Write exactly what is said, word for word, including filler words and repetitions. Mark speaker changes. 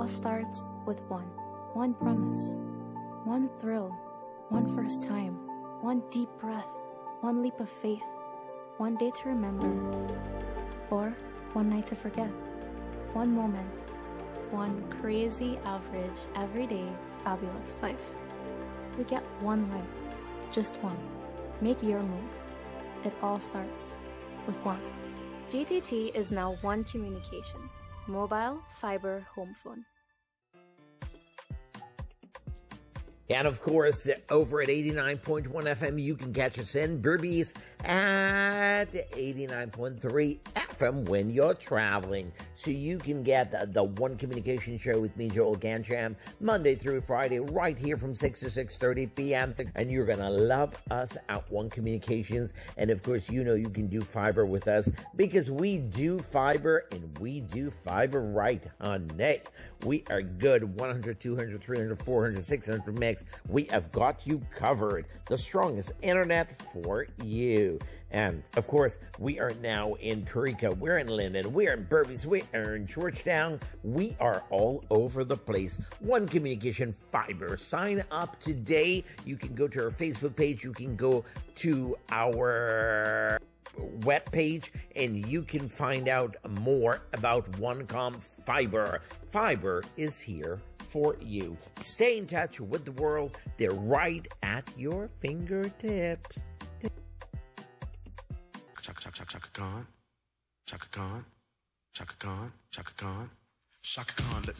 Speaker 1: all starts with one. One promise. One thrill. One first time. One deep breath. One leap of faith. One day to remember. Or one night to forget. One moment. One crazy, average, everyday, fabulous life. We get one life. Just one. Make your move. It all starts with one. G T T is now One Communications. Mobile, fiber, home phone.
Speaker 2: And of course, over at eighty-nine point one F M, you can catch us in Burbies at eighty-nine point three F M when you're traveling. So you can get the, the One Communication Show with me, Joel Gancham, Monday through Friday, right here from six to six thirty p.m. And you're going to love us at One Communications. And of course, you know you can do fiber with us because we do fiber and we do fiber right, honey. We are good. one hundred, two hundred, three hundred, four hundred, six hundred megs. We have got you covered. The strongest internet for you. And of course, we are now in Perica. We're in Linden. We're in Burbies. We are in Georgetown. We are all over the place. One Communication Fiber. Sign up today. You can go to our Facebook page. You can go to our web page and you can find out more about OneCom Fiber. Fiber is here for you. Stay in touch with the world. They're right at your fingertips.
Speaker 3: Chaka chaka chaka chaka Khan, Chaka Khan, Chaka Khan, Chaka Khan, Chaka Khan. Let